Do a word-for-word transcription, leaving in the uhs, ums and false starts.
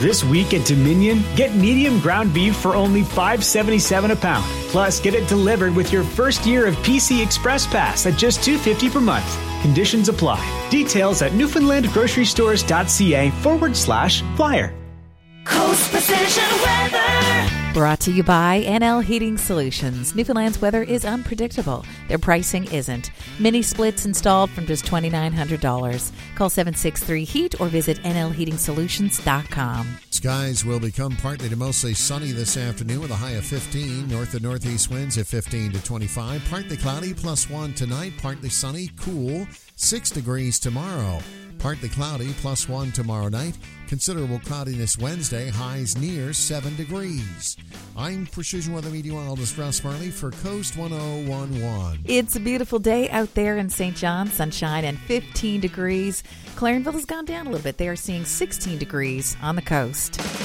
This week at Dominion, get medium ground beef for only five dollars and seventy-seven cents a pound. Plus, get it delivered with your first year of P C Express Pass at just two dollars and fifty cents per month. Conditions apply. Details at newfoundlandgrocerystores.ca forward slash flyer. Coast Precision Weather. Brought to you by N L Heating Solutions. Newfoundland's weather is unpredictable. Their pricing isn't. Mini splits installed from just two thousand nine hundred dollars. Call seven six three heat or visit N L heating solutions dot com. Skies will become partly to mostly sunny this afternoon with a high of fifteen. North and northeast winds at fifteen to twenty-five. Partly cloudy, plus one tonight. Partly sunny, cool, six degrees tomorrow. Partly cloudy, plus one tomorrow night. Considerable cloudiness Wednesday, highs near seven degrees. I'm Precision Weather Meteorologist Russ Farley for Coast one oh one point one. It's a beautiful day out there in Saint John, sunshine and fifteen degrees. Clarenville has gone down a little bit. They are seeing sixteen degrees on the coast.